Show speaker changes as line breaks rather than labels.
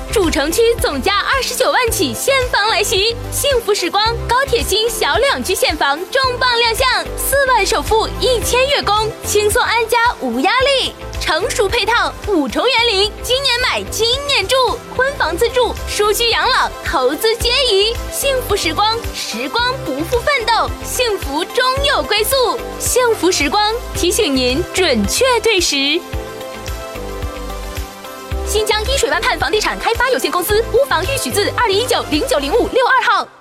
主城区总价29万起现房来袭，幸福时光高铁新小两居现房重磅亮相，4万首付1000月供，轻松安家无压力。成熟配套5重园林，今年买今年住，婚房自住、舒居养老、投资皆宜。幸福时光，时光不负奋斗，幸福终有归宿。幸福时光提醒您准确对时。新疆伊水湾畔房地产开发有限公司，屋房预许字2019090562号。